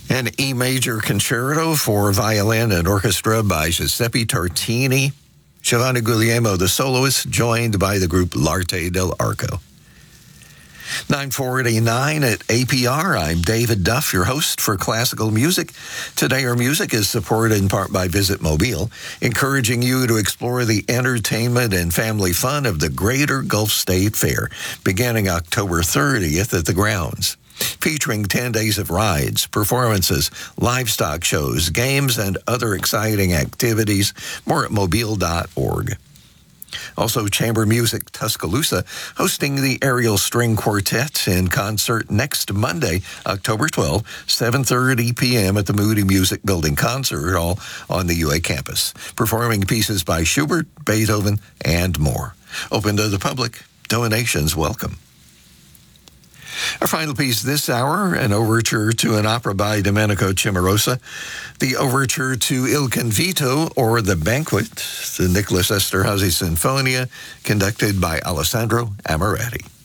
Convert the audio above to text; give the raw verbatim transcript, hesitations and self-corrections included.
An E major concerto for violin and orchestra by Giuseppe Tartini. Giovanni Guglielmo, the soloist, joined by the group L'Arte dell'Arco. nine forty-nine at A P R. I'm David Duff, your host for Classical Music. Today our music is supported in part by Visit Mobile, encouraging you to explore the entertainment and family fun of the Greater Gulf State Fair, beginning October thirtieth at the grounds. Featuring ten days of rides, performances, livestock shows, games, and other exciting activities. More at mobile dot org. Also, Chamber Music Tuscaloosa hosting the Ariel String Quartet in concert next Monday, October twelfth, seven thirty p.m. at the Moody Music Building Concert Hall on the U A campus, performing pieces by Schubert, Beethoven, and more. Open to the public. Donations welcome. Our final piece this hour, an overture to an opera by Domenico Cimarosa, the overture to Il Convito, or The Banquet, the Nicholas Esterhazy Sinfonia, conducted by Alessandro Amoretti.